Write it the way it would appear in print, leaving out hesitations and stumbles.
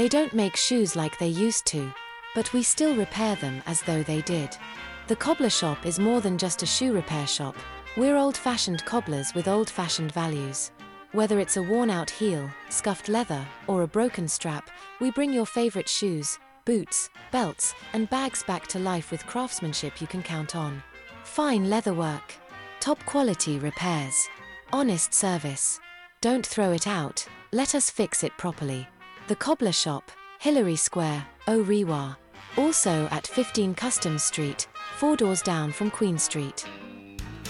They don't make shoes like they used to, but we still repair them as though they did. The Cobbler Shop is more than just a shoe repair shop. We're old-fashioned cobblers with old-fashioned values. Whether it's a worn-out heel, scuffed leather, or a broken strap, we bring your favorite shoes, boots, belts, and bags back to life with craftsmanship you can count on. Fine leatherwork. Top-quality repairs. Honest service. Don't throw it out, let us fix it properly. The Cobbler Shop, Hillary Square, Orewa. Also at 15 Customs Street, 4 doors down from Queen Street.